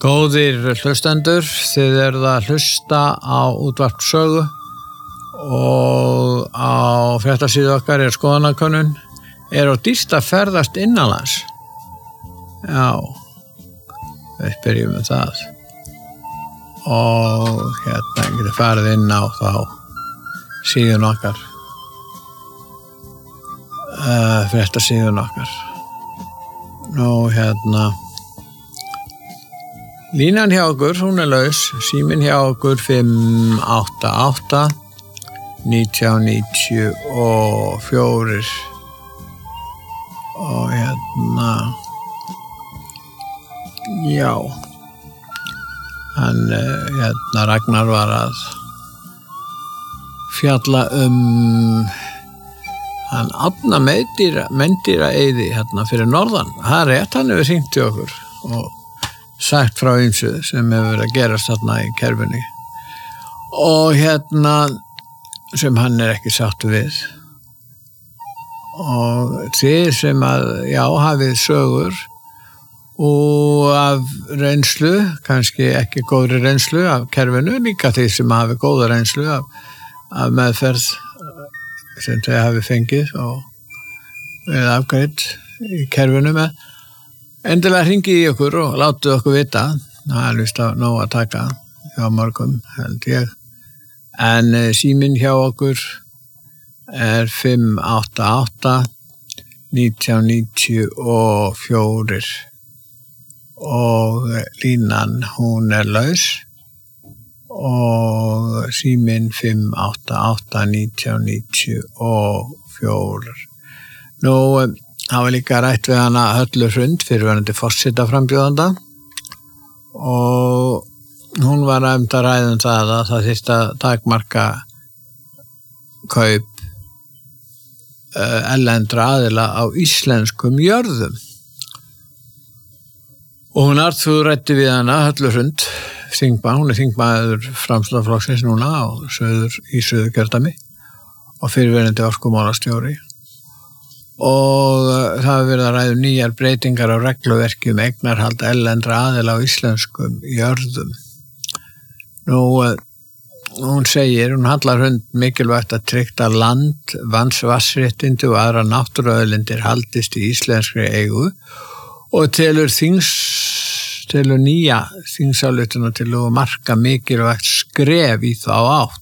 Góðir hlustendur, þið eruð að hlusta á útvarp Sögu og á fréttasíðu okkar skoðanakönnun. Á dýrt að ferðast innanlands? Já, við byrjum með það. Og hérna getur farið inn á þá síðun okkar, fréttasíðun okkar. Nú hérna línan hjá okkur, hún laus, síminn hjá okkur 588 1994 og hérna já hann hérna Ragnar var að fjalla hann Árna Mendýra eyði hérna fyrir norðan. Það rétt, hann hefur hringt til okkur og sagt frá ýmsu sem hefur verið að gerast þarna í kerfinu og hérna sem hann ekki sáttur við og þið sem að hafið sögur og af reynslu, kannski ekki góðri reynslu af kerfinu, líka því sem hafi góða reynslu af meðferð sem þau hafi fengið og við afgreitt í kerfinu með. Endilega hringið í okkur og látið okkur vita. Það víst að nóg að taka hjá morgun, held ég. En síminn hjá okkur 588 1994 og línan hún laus og síminn 588 1994. Nú það var líka rætt við hana Höllu Hrund fyrrverandi forsetaframbjóðanda og hún var að ræða það að það þyrfti að takmarka kaup erlendra aðila á íslenskum jörðum. Og hún ræddi við hana Höllu Hrund, hún þingmaður Framsóknarflokksins núna í Suðurkjördæmi og fyrrverandi orkumálastjóri. Og það hefur verið að ræða nýjar breytingar á regluverki eignarhald erlendra aðila á íslenskum jörðum. Nú, hún Halla Hrund mikilvægt að tryggja land, vatnsréttindi og aðra náttúruauðlindir haldist í íslenskri eigu og telur nýja þingsályktun til að marka mikilvægt skref í þá átt.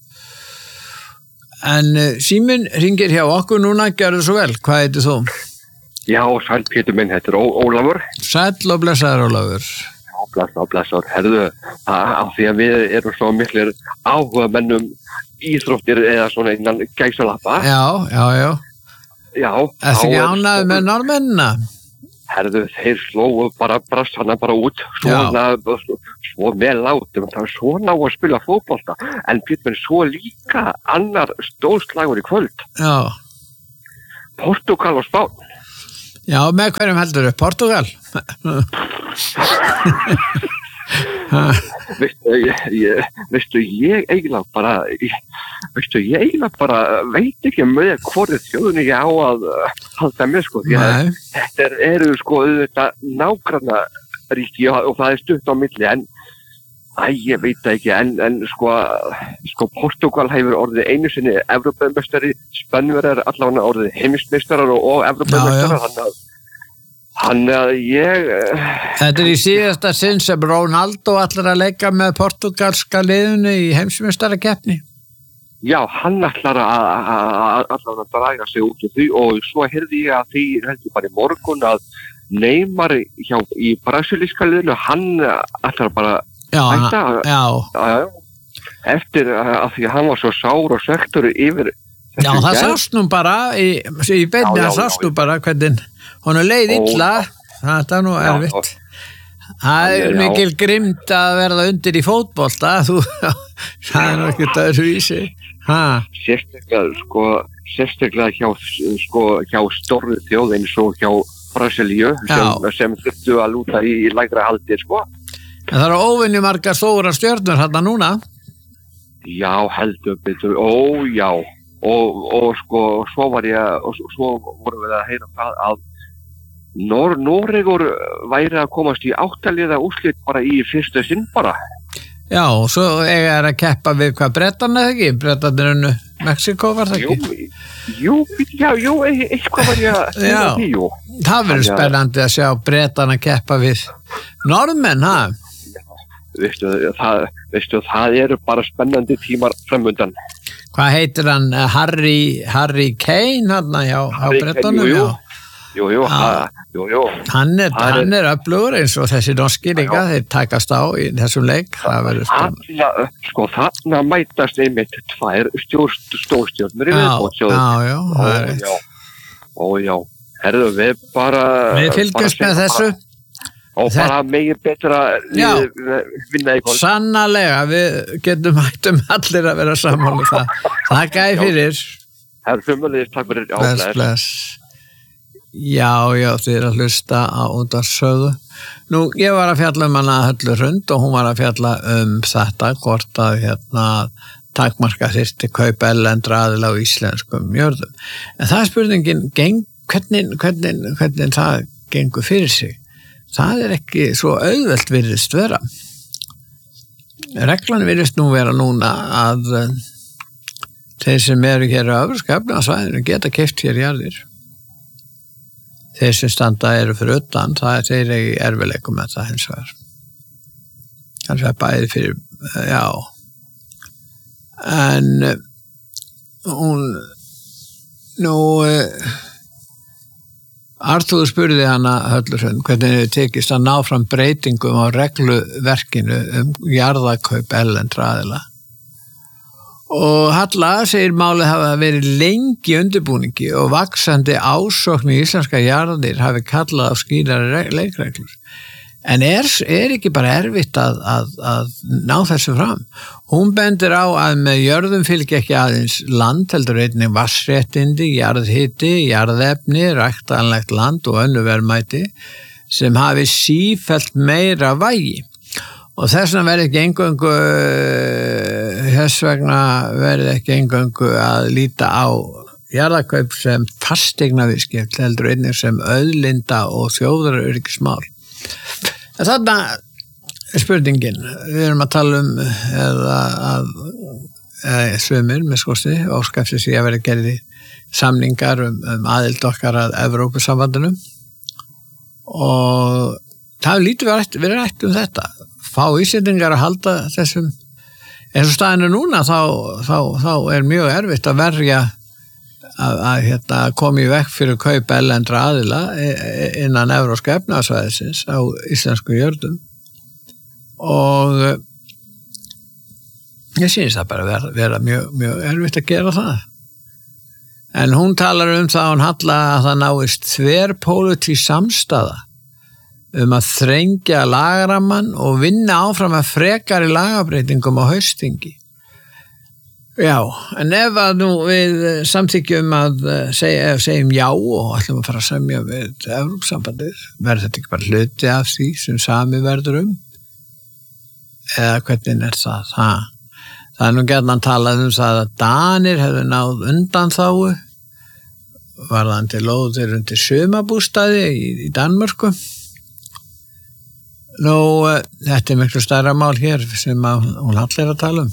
En síminn hringir hjá okkur núna, gjörðu svo vel. Hvað heitir þú? Já, sæll Pétur minn, þetta Ólafur. Sæll og blessaður Ólafur. Já, blessaður. Herðu, af því að við erum svo miklir áhuga mennum íþróttir eða svona innan gæsalappa. Já. Já. Ertu ekki ánægður með Norðmennina? Herðu, þeir slóu bara brassana bara út. Svo vel látum, það var svona á að spila fótbolta, en Pétur, svo líka annar stórslagur í kvöld. Já. Portúgal og Spán. Já, með hverjum heldur þau? Portúgal? Veistu, ég eiginlega bara veit ekki með hvorið þjóðinni ég á að halda með, sko. Þetta eru, sko, auðvitað nágranna ríki og það stutt á milli, en ég veit það ekki, en sko Portúgal hefur orðið einu sinni Evrópumeistari, Spánverjar allavega orðið heimsmeistarar og Evrópumeistarar, þannig að ég... Þetta í síðasta sinn sem Ronaldo ætlar að leika með portugalska liðinu í heimsmeistarakeppni. Já, hann ætlar að draga sig út úr því og svo heyrði ég að því heldur bara í morgun að Neymar í brasilíska liðinu, hann ætlar bara hætta. Já. Eftir að því að hann var svo sár og svektur yfir... Já, það sást nú bara í beinni, það sást nú bara hvernig hún leið illa, þetta nú erfitt. Það mikil grimmt að verða undir í fótbolta, það nú ekkert öðru vísi. Sérstaklega hjá stórri þjóð eins og hjá Brasilíu sem þurftu að lúta í lægra haldi, sko. En það eru óvenju margar stórar stjörnur hérna núna? Já, heldur betur, já. Og svo vorum við að heyra það að Noregur væri að komast í 8 liða úrslit bara í fyrsta sinn bara. Já, og svo eiga að keppa við hvað Bretarna eða ekki? Bretarnir unnu Mexíkó var það ekki? Jú, eitthvað var ég að segja því, jú. Það verður spennandi að sjá Bretarna keppa við Norðmenn, ha? Veistu, það eru bara spennandi tímar framundan. Hvað heitir hann? Harry Kane, hann á Bretanum, Jú. Hann er öflugur eins og þessi norski líka, þeir takast á í þessum leik. Það verður spennandi. Sko, þarna mætast einmitt 2 stórstjórnir í viðbót. Já. Herðu, við fylgjumst með þessu. Og bara megin betra vinna í kvöld. Sannarlega, við getum hættum allir að vera saman um það. Takk að fyrir. Herðu, sömuleiðis, takk fyrir. Bless. Já, þið eru að hlusta á útvarpssögu. Nú, ég var að fjalla hana Höllu Hrund og hún var að fjalla þetta, hvort að takmarka þyrfti kaupa erlendra aðila á íslenskum jörðum. En það er spurningin, hvernig það gengur fyrir sig. Það er ekki svo auðvelt virðist vera. Reglan virðist nú vera núna að þeir sem eru hér á Evrópska-efnahagssvæðinu geta keypt hér jarðir. Þeir sem standa eru fyrir utan, þeir eru í erfiðleikum með það hins vegar. Það er bæði fyrir, En Arthur spurði hana Höllu Hrund hvernig hefur tekist að ná fram breytingum á regluverkinu jarðakaup erlendra aðila. Og Halla segir málið hafa verið lengi undirbúningi og vaxandi ásókn í íslenska jarðir hafi kallað á skýrari leikreglur. En er ekki bara erfitt að ná þessu fram? Hún bendir á að með jörðum fylgja ekki aðeins land, heldur einnig vatnsréttindi, jarðhiti, jarðefni, ræktanlegt land og önnur verðmæti sem hafi sífellt meira vægi. Og þess vegna verði ekki eingöngu að líta á jarðakaup sem fasteignaviðskipti heldur einnig sem auðlinda og þjóðaröryggismál. En þarna er spurningin, við erum að tala sumir með skosti óskapsi sig að vera gerði samningar aðild okkar að Evrópusambandinu og það lítið verið rætt þetta. Fá Íslendingar að halda þessum eins og staðinu núna þá er mjög erfitt að verja að koma í vekk fyrir kaup erlendra aðila innan Evrópska efnahagssvæðisins á íslensku jörðum og ég sýnist það bara vera mjög erfitt að gera það. En hún talar það hún Halla að það náist þverpólitísk samstaða að þrengja lagaramman og vinna áfram að frekari lagabreitingum á haustþingi. Já, en ef að nú við samþykjum að segjum já og ætlum að fara að semja við Evrópusambandið, verður þetta ekki bara hluti af því sem sami verður eða hvernig er það? Það er nú gjarnan talað það að Danir hefðu náð undanþágu varðandi lóðir undir sumarbústaði í Danmörku. Nú, þetta er miklu stærra mál hér sem hún Halla að tala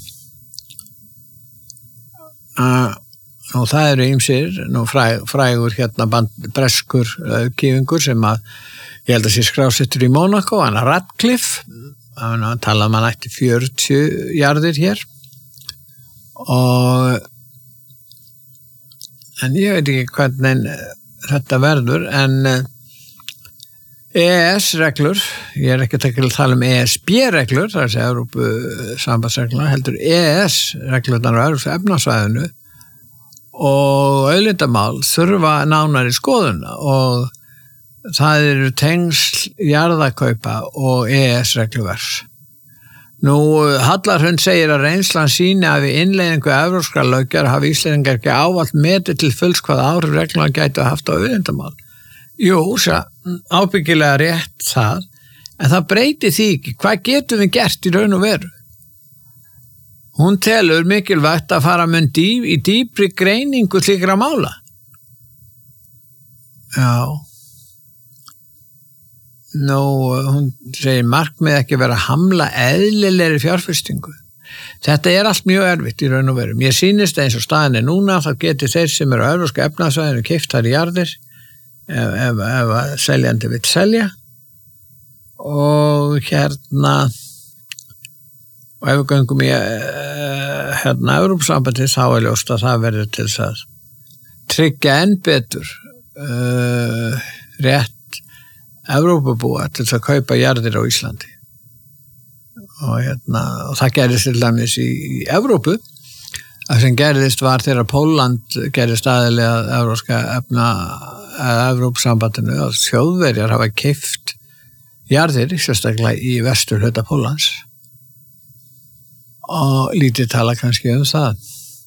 og það eru ýmsir frægur breskur kýfingur sem ég held að sé skrásettur í Monaco, hann Radcliffe, hann talaði um hann ætti 40 jarðir hér en ég veit ekki hvernig þetta verður en EES-reglur, ég er ekki að tala ESB-reglur, það er að segja Evrópusambandsregluna, heldur EES-reglurnar á Evrópska efnahagssvæðinu og auðlindamál þurfa nánari skoðun og það eru tengsl jarðakaupa og EES-regluvers. Nú, Halla Hrund segir að reynslan sýni að við innleiðingu evrópskra löggjara hafi Íslendingar ekki ávallt metið til fulls hvað áhrif regluna gætu haft á auðlindamál. Jú, ábyggilega rétt það, en það breyti því ekki. Hvað getum við gert í raun og veru? Hún telur mikilvægt að fara í dýpri greiningu slíkra mála. Já, hún segir markmið ekki vera að hamla eðlilegri fjárfestingu. Þetta allt mjög erfitt í raun og veru. Mér sýnist eins og staðan núna, þá geti þeir sem eru á evrópska efnahagssvæðinu keypt þær jarðir ef seljandi vill selja og og ef við göngum í Evrópusambandið þá ljóst að það verður til þess að tryggja enn betur rétt Evrópubúa til þess að kaupa jarðir á Íslandi og það gerðist til dæmis í Evrópu. Það sem gerðist var þegar Pólland gerðist aðilega að Evrópusambandinu að Þjóðverjar hafa keypt jarðir sérstaklega í vesturhluta Póllands og lítið tala kannski það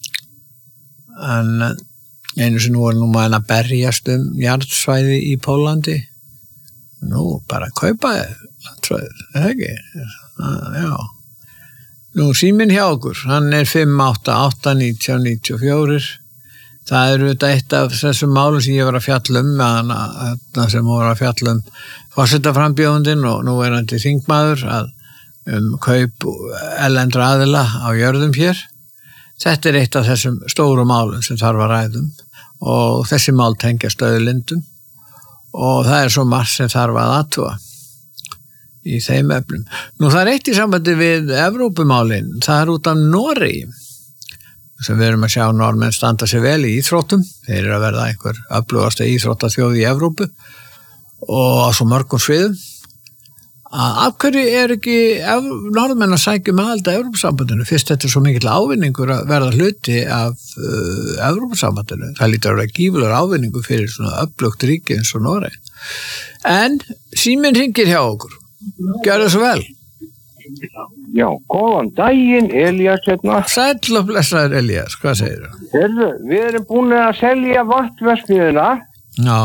en einu sinni voru nú maður að berjast jarðsvæði í Póllandi bara kaupa landsvæðið, ekki? Já. Nú síminn hjá okkur, hann 588-1994. Það þetta eitt af þessum málum sem ég var að fjalla sem var að fjalla forsetaframbjóðundinn og nú hann til þingmaður kaup erlendra aðila á jörðum hér. Þetta eitt af þessum stóru málum sem þarf að ræðum og þessi mál tengjast auðlindum og það svo margt sem þarf að athuga í þeim efnum. Nú það eitt í sambandi við Evrópumálin, það út af Noregi sem við erum að sjá Normenn standa sig vel í íþróttum, þeir að verða einhver öflugasta íþróttaþjóð í Evrópu og á svo mörgum sviðum. Af hverju ekki Norðmenn að sækja aðild að Evrópusambandinu fyrst þetta svo mikill ávinningur að verða hluti af Evrópusambandinu? Það lítur að vera gífulegur ávinningur fyrir svona öflugt ríki eins og Noreg. En síminn hringir hjá okkur. Gjörðu svo vel. Já, góðan daginn, Elías hérna. Sæll og blessaður Elías, hvað segirðu? Heyrðu, við erum búin að selja vatnsverksmiðjuna. Já.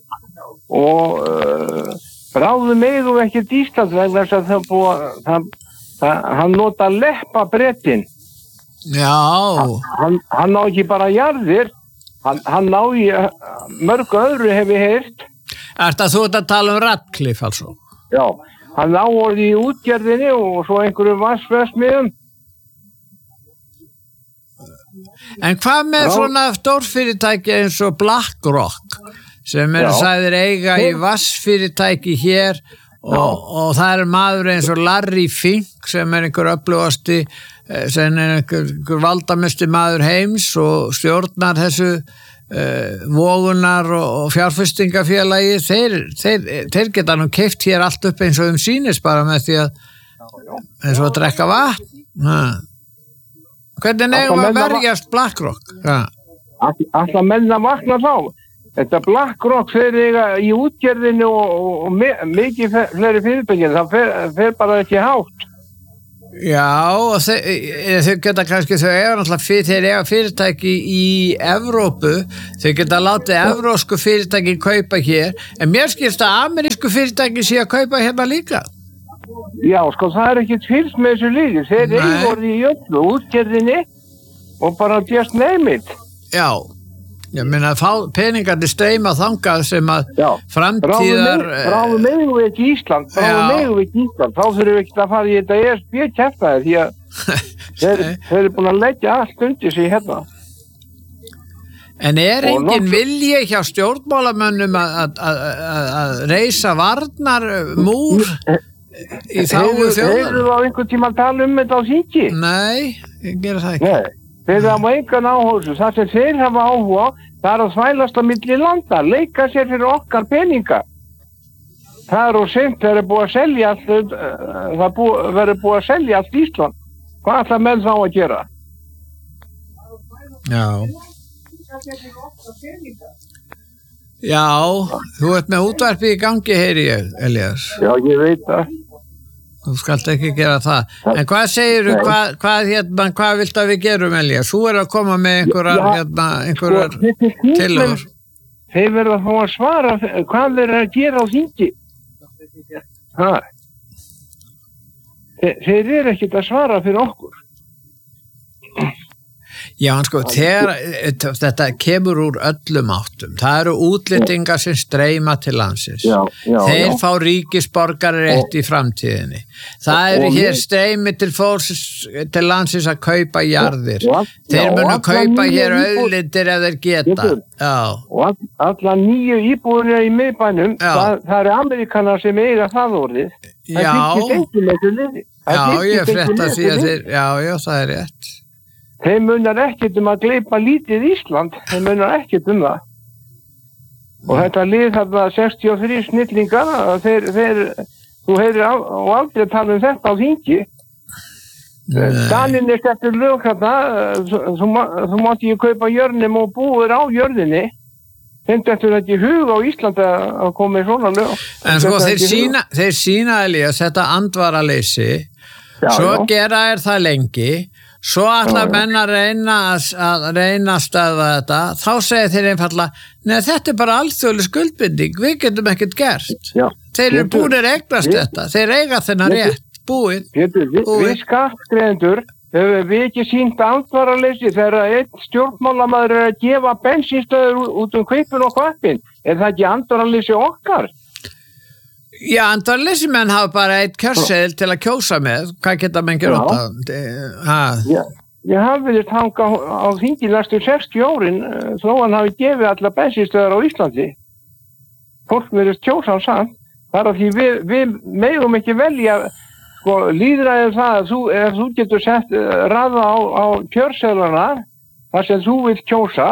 Og bráðum eigum ekki Ísland vegna þess að það búið hann nota leppabrettin. Já. Hann ná ekki bara jarðir, hann ná í mörg öðru hef ég heyrt. Þú að tala Radcliffe altså? Já, hann ná orði í útgerðinni og svo einhverju vatnsverksmiðjum. En hvað með svona stórfyrirtæki eins og BlackRock sem sagðir eiga í vassfyrirtæki hér og það maður eins og Larry Fink sem einhver öflugasti sem einhver valdamesti maður heims og stjórnar þessu vogunar og fjárfestingafélagi þeir geta nú keypt hér allt upp eins og sýnist bara með því að eins og að drekka vatn. Hvernig eigum að verjast BlackRock? Alltaf menn að vakna þá. Þetta BlackRock þeir eiga í útgerðinu og mikið fleiri fyrirtæki, það fer bara ekki hátt. Já, og þeir geta kannski, þeir eiga fyrirtæki í Evrópu, þeir geta látið evrósku fyrirtæki kaupa hér, en mér skilst að amerísku fyrirtæki sé að kaupa hérna líka. Já, sko, það ekki fyrst með þessu líki, þeir eiga orðið í öllu útgerðinni og bara just name it. Já. Ég meina að peningandi streyma þangað sem að framtíðar Bráðum megum við ekki Ísland þá þurfum við ekki að fara í þetta ESB-kjaftaði því að þeir eru búin að leggja allt undir sig hérna. En engin vilji hjá stjórnmálamönnum að reisa varnarmúr í þágu þjóðar? Hefur þú á einhvern tíma að tala þetta á þingi? Nei, ég gera það ekki. Nei. Þeir hafa engan áhuga, það sem þeir hafa áhuga, það að þvælast á milli landa, leika sér fyrir okkar peninga. Það og seint verður búið að selja allt, verður búið að selja allt Ísland. Hvað ætla menn þá að gera? Já, þú ert með útvarpið í gangi, heyri ég, Elías. Já, ég veit það. Þú skalt ekki gera það. En hvað segirðu, hvað viltu að við gerum, Elías? Þú að koma með einhverjar tillögur. Þeir verða að fá að svara hvað þeir að gera á þingi. Þeir ekkert að svara fyrir okkur. Já, sko, þetta kemur úr öllum áttum. Það eru útlendingar sem streyma til landsins. Þeir fá ríkisborgararétt í framtíðinni. Það eru hér streymi til landsins að kaupa jarðir. Þeir munu kaupa hér auðlindir ef þeir geta. Og alla 9 íbúðir í miðbænum, það eru Ameríkanar sem eiga það orðið. Já, ég frétta því að þeir, já, það er rétt. Þeir munar ekkert að gleypa lítið Ísland, þeir munar ekkert það. Og þetta lið þarna 63 snillingar, þú heyrir og aldrei tala þetta á þingi. Daninn eftir lög þarna, þú mátti ég kaupa jörnum og búir á jörðinni. Þeim eftir þetta í hug á Íslandi að koma í svona lög. En sko, þeir sína Elías þetta andvaraleysi, svo gera það lengi, svo allar menn að reyna að stöðva þetta, þá segir þeir einfallega, nei, þetta bara alþjóðleg skuldbinding, við getum ekkert gert. Þeir eru búinir eignast þetta, þeir eiga þennan rétt, búið. Við skattgreiðendur höfum við ekki sýnt andvaraleysi þegar einn stjórnmálamaður er að gefa bensínstöður út kaupin og kaupin. Er það ekki andvaraleysi okkar? Já, andvaraleysi menn hafa bara eitt kjörseðil til að kjósa með. Hvað geta menn gera þetta? Ég hafi verið hanga á þingi næstu 60 árin þó hann hafi gefið alla bensínstöðar á Íslandi. Fólk verið kjósa á samt. Það er því við megum ekki velja lýðræðið það að þú getur sett raða á kjörseðlana þar sem þú vilt kjósa.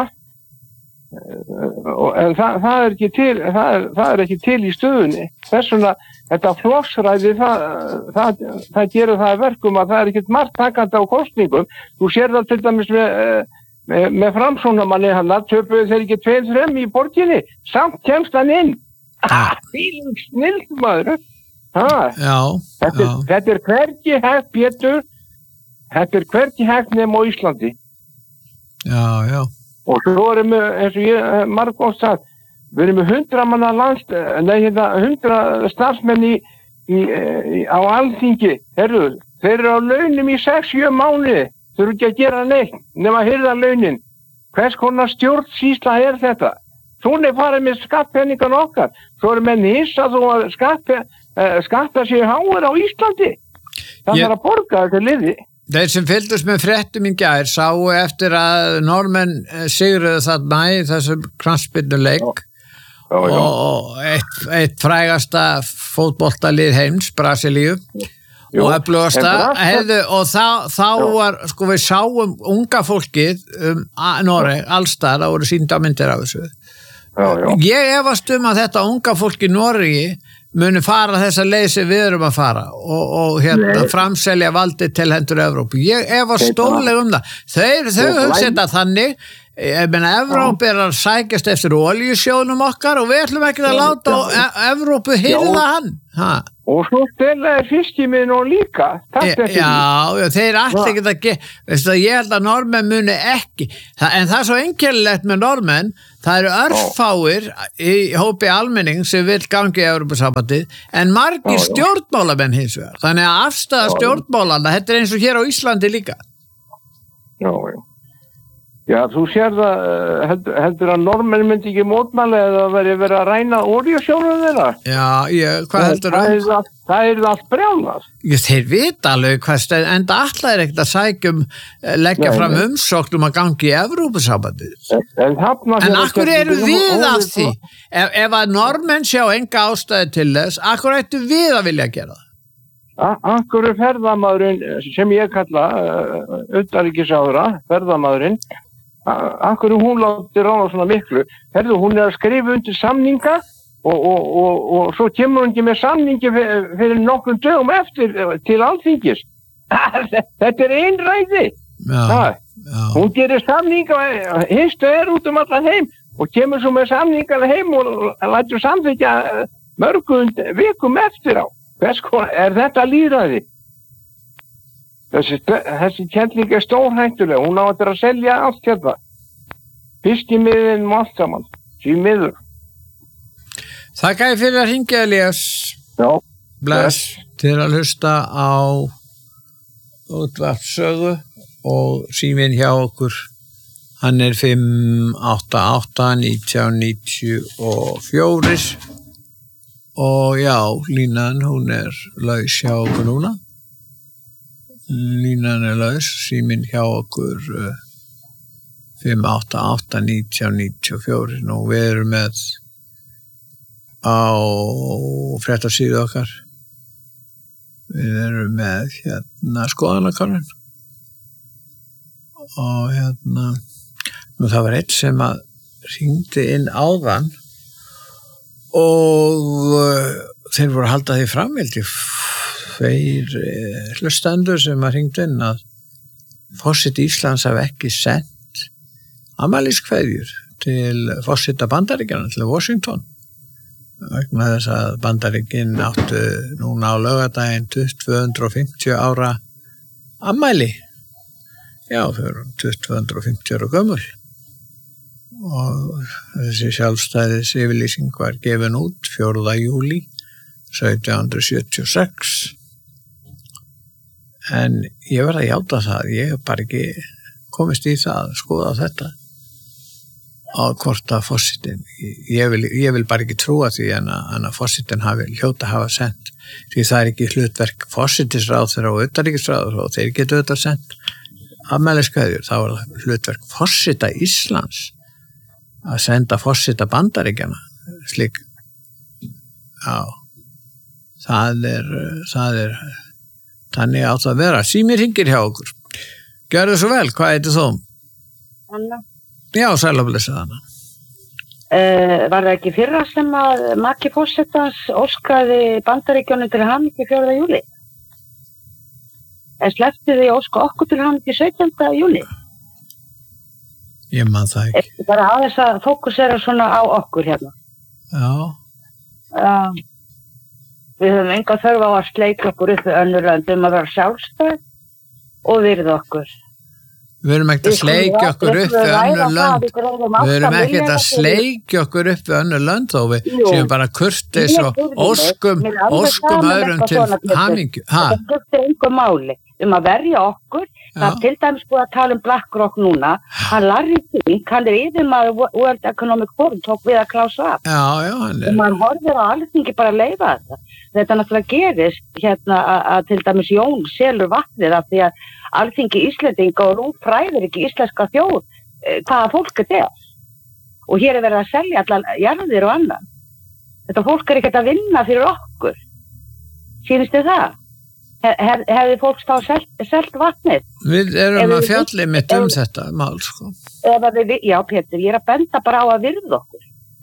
En það er ekki til í stöðunni. Þess vegna þetta flokksræði það gerir það verkum að það er ekkert margt takandi á kosningum. Þú sér það til dæmis með framsóknarmanni hann töpuðu þeir ekki 2-3 í borginni, samt kemst hann inn. Fíling snill maður. Þetta er hvergi hægt, Pétur. Þetta er hvergi hægt nema á Íslandi. Já. Og svo erum við, eins og ég margótt sagt, við erum með 100 starfsmenn á Alþingi. Þeir eru á launum í 6-7 mánuði. Þeir eru ekki að gera neitt nema að hirða launin. Hvers konar stjórnsýsla er þetta? Svona er farið með skattpenningan okkar. Svo eru menn hissa þó að skatta sér háir á Íslandi. Það þarf að borga þetta liði. Þeir sem fylgdust með fréttum í gær sáu eftir að Normenn sigruðu þarna í þessum knattspyrnuleik og eitt frægasta fótboltalið heims, Brasilíu og öflugasta og þá var, sko, við sáum unga fólkið Noreg, allstaðar, það voru sýndamyndir af þessu. Ég efast að þetta unga fólk í Noregi muni fara þessa leið sem við erum að fara og framselja valdi til hendur Evrópu. Ég efast stórlega það. Þau hugsa þetta þannig, ég meina Evrópu er að sækjast eftir olíusjónum okkar og við ætlum ekki að láta Evrópu hirða hann. Og svo stelaði fiskimiðin og líka. Já, þeir ætla ekki að gera, ég held að Normenn muni ekki, en það er svo einkennilegt með Normenn, það eru örfáir í hópi almenning sem vil gangi í Evrópusambandið, en margir stjórnmálamenn hins vegar, þannig að afstæða stjórnmálanna, þetta er eins og hér á Íslandi líka. Já, þú sér það, heldur að Normenn myndi ekki mótmæla eða verið að ræna olíusjónum þeirra? Já, hvað heldur það? Það er allt brjálað. Þeir vita alveg hvað enda alltaf er ekkert að sækjum leggja fram umsókn að gangi í Evrópusambandið. En akkur eru við að því? Ef að Normenn sjá enga ástæði til þess, akkur ættu við að vilja gera það? Akkur er ferðamaðurinn sem ég kalla utanríkisráðherra, ferðamaðurinn, akkur er hún látið ráða svona miklu. Hún er að skrifa undir samninga og svo kemur hún ekki með samningi fyrir nokkrum dögum eftir til Alþingis. Þetta er einræði. Hún gerir samninga, hinstu út allan heim og kemur svo með samningar heim og lætur samþykja mörgum vikum eftir á. Hvers konar er þetta lýðræði? Þessi kenning er stórhættuleg, hún á að selja allt hérna. Fiskimiðin og allt saman, því miður. Þakka ég fyrir að hringja, Elías. Bless. Til að hlusta á útvarpssögu og síminn hjá okkur Hann 588-1994 og já, línan hún laus hjá okkur núna. Línan laus, síminn hjá okkur 588-1994. Nú við erum með á fréttasíðu okkar. Við erum með skoðanakönnun og nú það var einn sem að hringdi inn áðan og þeir voru að halda því fram, tveir hlustendur sem að hringdi inn að forseti Íslands hafi ekki sendt afmæliskveðjur til forseta Bandaríkjanna til Washington vegna þess að Bandaríkin áttu núna á laugardaginn 250 ára afmæli. Já, þau eru 250 ára gömul og þessi sjálfstæðis yfirlýsing var gefin út 4. júlí 1776 en ég verð að játa það, ég hef bara ekki komist í það að skoða þetta á hvort að forsetinn, ég vil bara ekki trúa því en að forsetinn hljóta hafa sendt, því það ekki hlutverk forsetisráðherra og utanríkisráðherra og þeir geta auðvitað sendt afmæliskveðjur, þá það hlutverk forseta Íslands að senda forseta Bandaríkjanna slík. Já, það þannig átt að vera. Símir hringir hjá okkur. Gjörðu svo vel, hvað heitir þú? Anna. Já, sæl og blessa Anna. Var það ekki fyrra sem að maki forsetans óskaði Bandaríkjónu til hamingju 4. júlí? En sleppti því óska okkur til hamingju 17. júlí? Ég man það ekki. Bara aðeins að fókusera svona á okkur hérna. Já. Við höfum enga þörf á að sleika okkur upp við önnur lönd að vera sjálfstæð og virða okkur. Við erum ekkert að sleikja okkur upp við önnur lönd. Við erum ekkert að sleikja okkur upp við önnur lönd þó við séum bara kurteis og óskum öðrum til hamingju. Það skiptir engu máli að verja okkur. Það til dæmis búið að tala BlackRock núna. Hann Larry King, hann yfirmaður World Economic Forum, tók við að Klaus Schwab. Já, hann og maður horfir á Alþingi bara að leyfa þetta. Þetta náttúrulega gerist að til dæmis Jón selur vatnið af því að Alþingi Íslendinga og nú fræðir ekki íslenska þjóð hvaða fólk þetta og hér verið að selja allar jarðir og annan. Þetta fólk ekkert að vinna fyrir okkur. Sýnist þið það? Hefði fólk þá selt vatnið? Við erum að fjalla mitt þetta mál, sko. Já, Pétur, ég að benda bara á að virða okkur.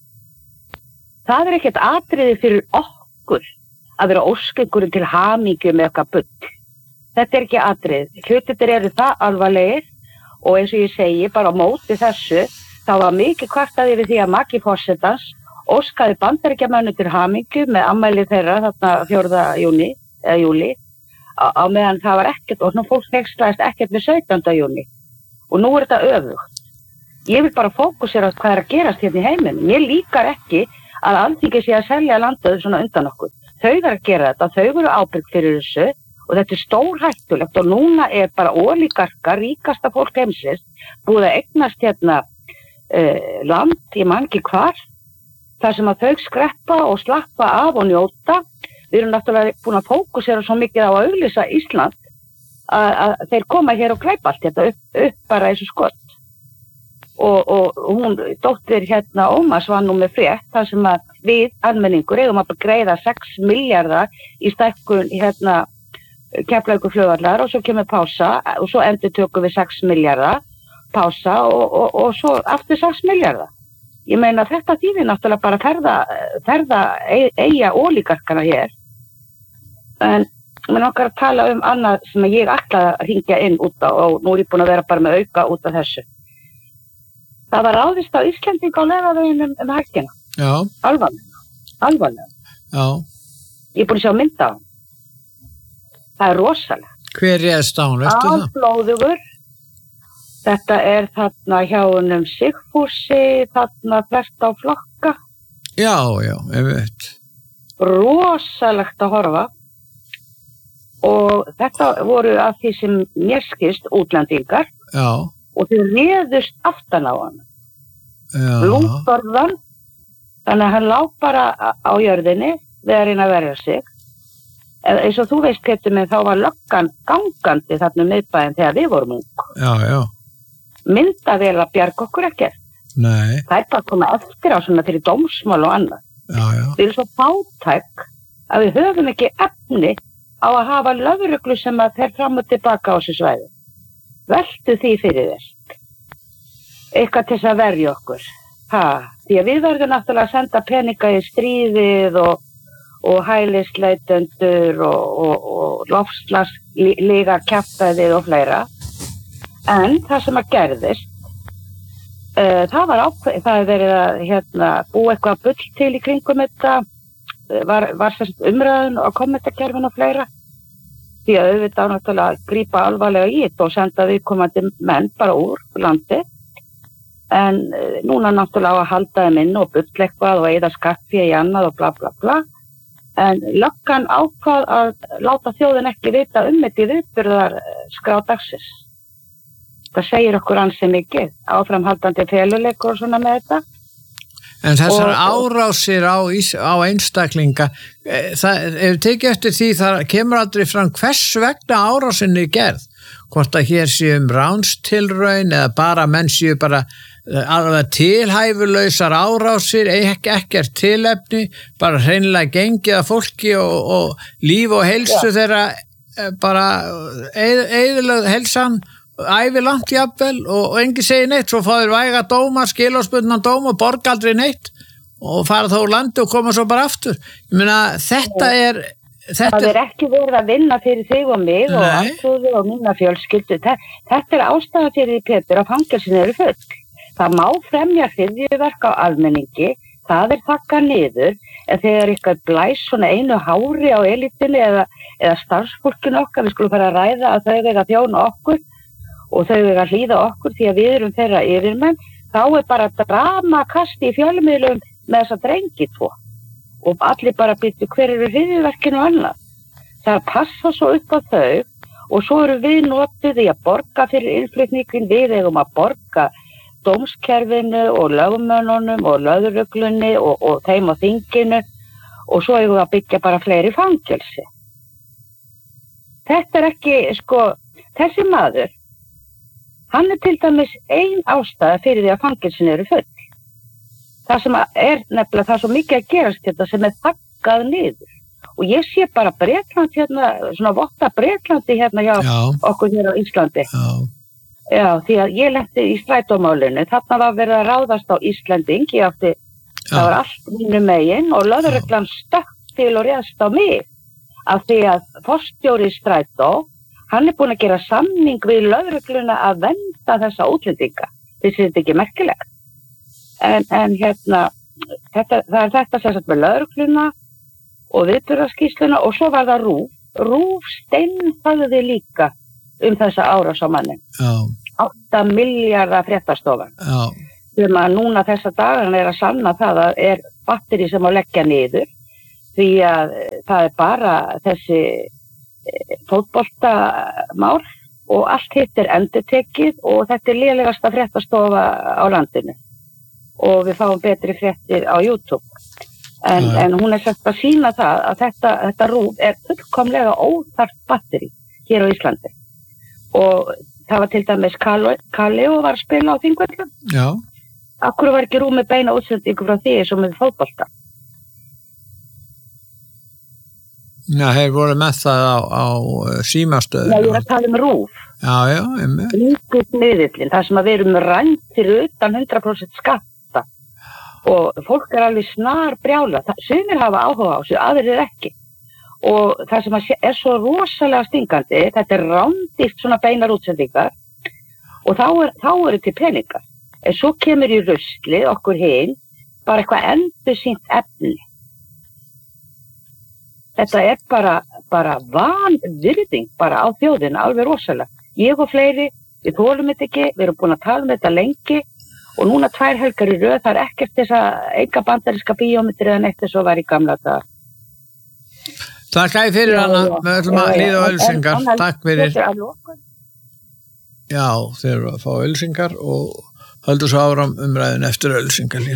Það ekkert atriði fyrir okkur að vera óskengur til hamingju með eitthvað bull. Þetta ekki atrið. Hlutirnir eru það alvarlegir og eins og ég segi bara á móti þessu, þá var mikið kvartað yfir því að maki forsetans óskaði Bandaríkjamönnum til hamingju með afmæli þeirra þarna 4. júlí á meðan það var ekkert og nú fólk hegslaðist ekkert við 17. júní og nú þetta öfugt. Ég vil bara fókusera á hvað að gerast hérna í heiminum. Ég líkar ekki að Alþingi sé að selja landið svona undan okkur. Þau að gera þetta, þau eru ábyrg fyrir þessu og þetta stórhættulegt og núna bara ólígarkar, ríkasta fólk heimsins búið að eignast hérna land, ég man ekki hvar, þar sem að þau skreppa og slappa af og njóta. Við erum náttúrulega búin að fókusera svo mikið á að auglýsa Ísland að þeir koma hér og greipa allt þetta upp bara eins og skott. Og hún, dóttir hérna Ómars var nú með frétt, þar sem að við, almenningur, eigum að greiða 6 milljarða í stækkun hérna Keflavíkurflugvallar og svo kemur pása og svo endurtökum við 6 milljarða pása og svo aftur 6 milljarða. Ég meina þetta þýðir náttúrulega bara ferða eiga ólígarkana hér. En mér okkar að tala annað sem ég ætla að hringja inn út á og nú er ég búin að vera bara með auka út af þessu. Það var ráðist á Íslendinga á Laugaveginum helgina. Já. Alvarlega. Já. Ég er búin að sjá mynd á hann. Það er rosalega. Hver réðst á hann, veistu það? Blóðugur. Þetta þarna hjá honum Sigfúsi, þarna flest á flokka. Já, ég veit. Rosalegt að horfa. Og þetta voru af því sem mér skilst útlendingar. Já. og þau réðust aftan á hann. Lúmborðan, þannig að hann lá bara á jörðinni við að reyna að verja sig. Eins og þú veist, Pétur minn, þá var löggan gangandi þarna miðbæinn þegar við vorum ung. Já. Myndavél að bjarga okkur ekkert. Nei. Það er bara að koma eftir á svona fyrir dómsmál og annað. Já. Við erum svo fátæk að við höfum ekki efni á að hafa lögreglu sem að fer fram og tilbaka á þessu svæði. Veltu því fyrir þér. Eitthvað til þess að verja okkur. Því að við verðum náttúrulega að senda peninga í stríðið og hælisleitendur og loftslagsliga kjaftaðið og fleira. En það sem að gerðist, það er verið að búa eitthvað bull til í kringum þetta, var sérst umræðun og kommentakerfin og fleira. Því að auðvitað náttúrulega að grípa alvarlega í þetta og senda viðkomandi menn bara úr landi. En núna náttúrulega á að halda þeim inn og bull eitthvað og eyða skattfé í annað og bla bla bla. En löggan ákvað að láta þjóðin ekki vita þetta í viðburðar skrá dagsins. Það segir okkur ansi mikið, áframhaldandi feluleikur og svona með þetta. En þessar árásir á einstaklinga, það ef tekið eftir því, það kemur aldrei fram hvers vegna árásinni gerð. Hvort að hér séum ránstilraun eða bara menn séu bara alveg tilhæfulausar árásir, ekkert tilefni, bara hreinlega gengið að fólki og líf og heilsu þeirra bara eyðilögð heilsan ævilangt jafnvel og enginn segir neitt, svo fá þeir væga dóma, skilorðsbundnan dóm og borga aldrei neitt og fara þá úr landi og koma svo bara aftur. Ég meina, þetta er ekki verið að vinna fyrir þig og mig og alltaf og minna fjölskyldu. Þetta er ástæða fyrir því, Pétur, að fangelsin eru full. Það má fremja hryðjuverk á almenningi, það þakkað niður, en þegar eitthvað blæs svona einu hári á elitinu eða starfsfólkinu okkar, við skulum fara að ræða að þau eiga að þjóna okkur og þau eiga að hlýða okkur því að við erum þeirra yfirmenn, þá er bara dramakast í fjölmiðlum með þessa drengi tvo. Og allir bara byrju hver eru hryðjuverkinu og annað. Það passa svo upp á þau og svo eru við notuð í að borga fyrir innflutningin, við eigum að borga dómskerfinu og lögmönnunum og lögreglunni og þeim á þinginu og svo eigum við að byggja bara fleiri fangelsi. Þetta er ekki, þessi maður, hann er til dæmis ein ástæða fyrir því að fangelsin eru full. Það sem er nefnilega, það er svo mikið að gerast þetta sem er þakkað niður. Og ég sé bara Bretland svona votta Bretlandi hjá okkur hér á Íslandi. Já, því að ég lenti í strætómálinu, þarna var verið að ráðast á Íslanding, það var allt mínu megin og lögreglan stökk til og réðst á mig af því að forstjóri strætó, hann er búinn að gera samning við lögregluna að vernda þessa útlendinga. Þessi þetta ekki merkilegt. En það er þetta sem sagt með lögregluna og viðburðarskýrsluna og svo var það RÚV steinþagði líka þessa árás á mannin. 8 milljarða fréttastofan. Þegar maður núna þessa dagan er að sanna það að er batteri sem að leggja niður því að það er bara þessi fótboltamál og allt hitt er endurtekið og þetta er lélegasta fréttastofa á landinu. Og við fáum betri fréttir á YouTube. En hún er sett að sína það að þetta RÚV er fullkomlega óþarft batteri hér á Íslandi. Og það var til dæmis Kaleo var að spila á Þingvöllum. Já. Akkur var ekki rúmið beina útsendingu frá því eins og með fótbolta? Já, þeir voru með það á símastöðu. Já, ég var að tala RÚV. Já, Líkut miðillin, það sem að við erum rænt fyrir utan 100% skatta og fólk er alveg snar brjála, sumir hafa áhuga á þessu, aðrir ekki og það sem er svo rosalega stingandi, þetta er rándýrt svona beinar útsendingar og þá eru til peningar en svo kemur í ruslið okkur hinn bara eitthvað endursýnt efni. Þetta er bara vanvirðing bara á þjóðina, alveg rosalega. Ég og fleiri, við þolum þetta ekki, við erum búin að tala um þetta lengi og núna 2 helgar í röð, það er ekkert þess að enga bandaríska bíómyndir eða neitt þess að vera í gamla dag. Takk fyrir Anna, við ætlum að líða á ölsingar. Takk fyrir. Já, þeir eru að fá auglýsingar og höldum svo áfram umræðin eftir auglýsingarlín.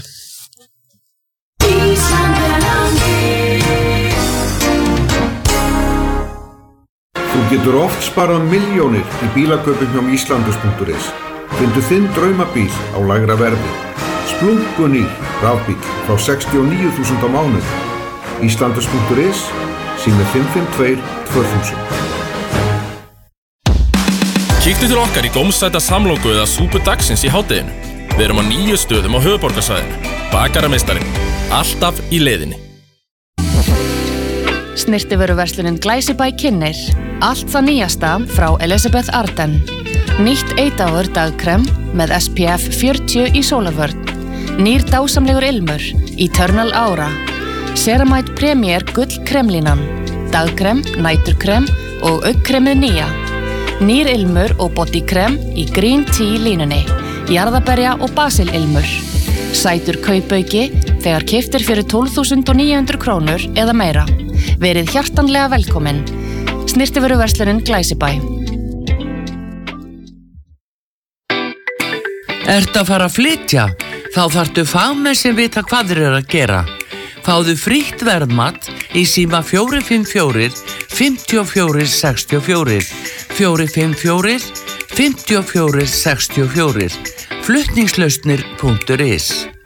Þú getur oft sparað milljónir í bílakaupum hjá Íslandus.is. Fyndu þinn draumabíl á lægra verði. Splunkunýr rafbíl frá 69.000 á mánuði. Íslandus.is, sími 552 2000. Kíktu til okkar í gómsæta samloku eða súpu dagsins í hádeginu. Við erum á 9 stöðum á höfuðborgarsvæðinu. Bakarameistarinn, alltaf í leiðinni. Snyrtivöruverslunin Glæsibæ kynnir allt það nýjasta frá Elizabeth Arden. Nýtt 1 áður dagkrem með SPF 40 í sólarvörn. Nýr dásamlegur ilmur, Eternal Aura. Ceramide Premier gull kremlínan. Dagkrem, næturkrem og augnkremið nýja. Nýr ilmur og bodykrem í Green Tea línunni. Jarðaberja og basililmur. Sætur kaupauki þegar keyptir fyrir 12.900 krónur eða meira. Verið hjartanlega velkomin. Snyrtivöruverslunin Glæsibæ. Ertu að fara að flytja? Þá þarftu fagmenn sem vita hvað þeir eru að gera. Fáðu frítt verðmat í síma 454 54 64 454 54 64 flutningslausnir.is